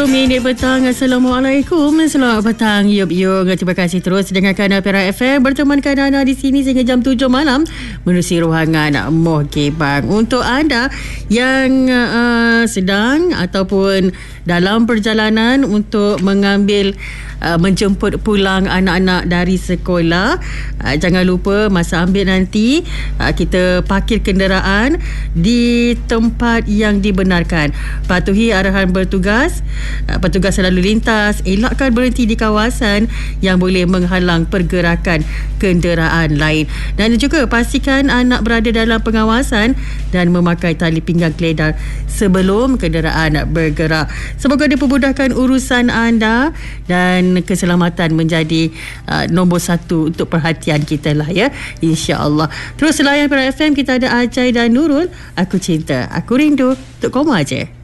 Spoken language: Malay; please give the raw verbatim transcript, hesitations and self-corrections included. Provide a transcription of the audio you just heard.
Minit petang. Assalamualaikum. Selamat petang. Yup yup. Terima kasih terus dengarkan Perak F M. Bertemankan anda di sini sehingga jam tujuh malam menerusi ruangan Muhkibang. Untuk anda yang uh, sedang ataupun dalam perjalanan untuk mengambil uh, menjemput pulang anak-anak dari sekolah, uh, jangan lupa masa ambil nanti uh, kita parkir kenderaan di tempat yang dibenarkan. Patuhi arahan bertugas. Petugas lalu lintas, elakkan berhenti di kawasan yang boleh menghalang pergerakan kenderaan lain. Dan juga pastikan anak berada dalam pengawasan dan memakai tali pinggang keledar sebelum kenderaan bergerak. Semoga dipermudahkan urusan anda dan keselamatan menjadi uh, nombor satu untuk perhatian kita lah ya, insya-Allah. Terus layan Perak F M, kita ada Ajai dan Nurul. Aku cinta, aku rindu, untuk koma aja.